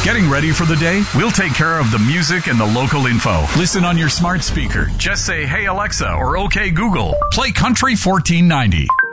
Getting ready for the day? We'll take care of the music and the local info. Listen on your smart speaker. Just say, "Hey Alexa," or "Okay Google, play Country 1490."